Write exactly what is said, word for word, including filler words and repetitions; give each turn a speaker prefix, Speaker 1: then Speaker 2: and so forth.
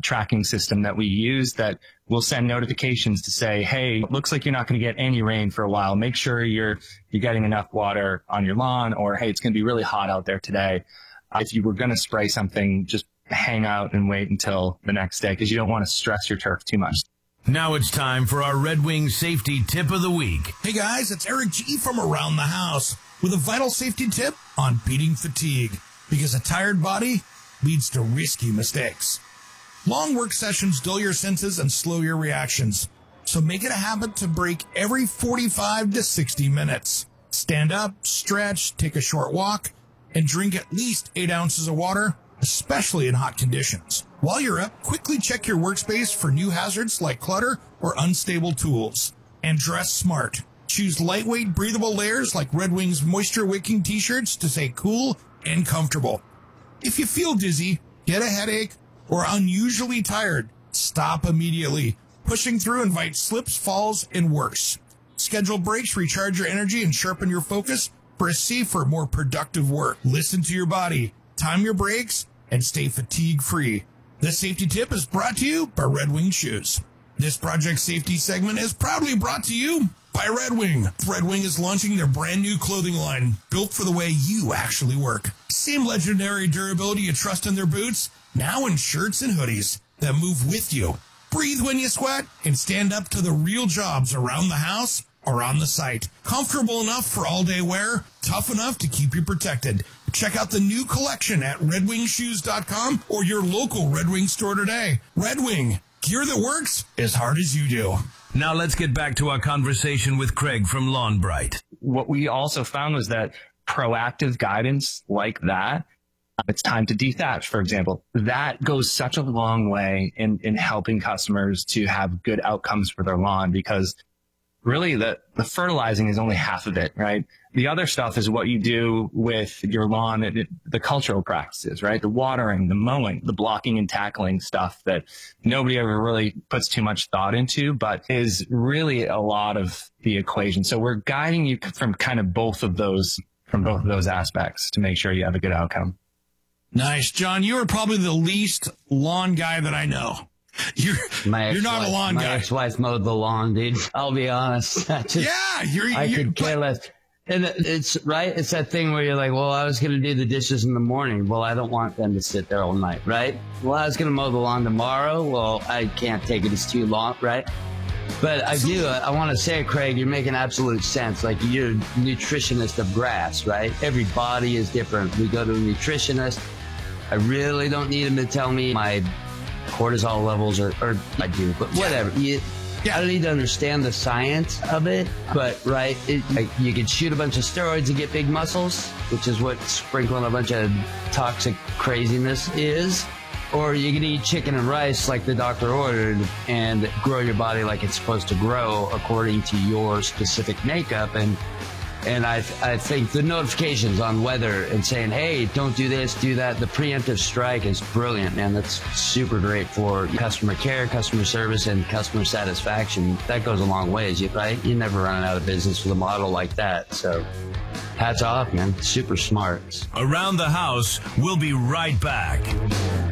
Speaker 1: tracking system that we use that will send notifications to say, hey, looks like you're not going to get any rain for a while. Make sure you're you're getting enough water on your lawn, or hey, it's going to be really hot out there today. Uh, if you were going to spray something, just hang out and wait until the next day because you don't want to stress your turf too much.
Speaker 2: Now it's time for our Red Wing safety tip of the week.
Speaker 3: Hey guys, it's Eric G from Around the House with a vital safety tip on beating fatigue, because a tired body leads to risky mistakes. Long work sessions dull your senses and slow your reactions, so make it a habit to break every forty-five to sixty minutes. Stand up, stretch, take a short walk, and drink at least eight ounces of water, especially in hot conditions. While you're up, quickly check your workspace for new hazards like clutter or unstable tools. And dress smart. Choose lightweight, breathable layers like Red Wing's moisture-wicking t-shirts to stay cool and comfortable. If you feel dizzy, get a headache, or unusually tired, stop immediately. Pushing through invites slips, falls, and worse. Schedule breaks, recharge your energy, and sharpen your focus for a safer, more productive work. Listen to your body, time your breaks, and stay fatigue-free. This safety tip is brought to you by Red Wing Shoes. This Project Safety segment is proudly brought to you by Red Wing. Red Wing is launching their brand new clothing line, built for the way you actually work. Same legendary durability you trust in their boots, now in shirts and hoodies that move with you. Breathe when you sweat and stand up to the real jobs around the house or on the site. Comfortable enough for all-day wear, tough enough to keep you protected. Check out the new collection at red wing shoes dot com or your local Red Wing store today. Red Wing, gear that works as hard as you do.
Speaker 2: Now let's get back to our conversation with Craig from Lawn Bright.
Speaker 1: What we also found was that proactive guidance like that, it's time to dethatch, for example, that goes such a long way in, in helping customers to have good outcomes for their lawn, because really the, the fertilizing is only half of it, right? The other stuff is what you do with your lawn, it, it, the cultural practices, right? The watering, the mowing, the blocking and tackling stuff that nobody ever really puts too much thought into, but is really a lot of the equation. So we're guiding you from kind of both of those, from both of those aspects to make sure you have a good outcome.
Speaker 3: Nice. John, you are probably the least lawn guy that I know. You're, you're not a lawn
Speaker 4: my
Speaker 3: guy.
Speaker 4: My ex-wife mowed the lawn, dude. I'll be honest. Just,
Speaker 3: yeah, you're,
Speaker 4: I
Speaker 3: you're,
Speaker 4: could care less. And it's right. It's that thing where you're like, well, I was going to do the dishes in the morning. Well, I don't want them to sit there all night, right? Well, I was going to mow the lawn tomorrow. Well, I can't take it. It's too long, right? But I do. I, I want to say, Craig, you're making absolute sense. Like, you're a nutritionist of grass, right? Every body is different. We go to a nutritionist. I really don't need him to tell me my cortisol levels, or, or I do, but whatever. You, yeah. I don't need to understand the science of it, but right, it, like, you can shoot a bunch of steroids and get big muscles, which is what sprinkling a bunch of toxic craziness is. Or you can eat chicken and rice like the doctor ordered and grow your body like it's supposed to grow according to your specific makeup. And And I, th- I think the notifications on weather and saying, hey, don't do this, do that, the preemptive strike is brilliant, man. That's super great for customer care, customer service, and customer satisfaction. That goes a long ways, right? You never run out of business with a model like that. So hats off, man. Super smart.
Speaker 2: Around the House, we'll be right back.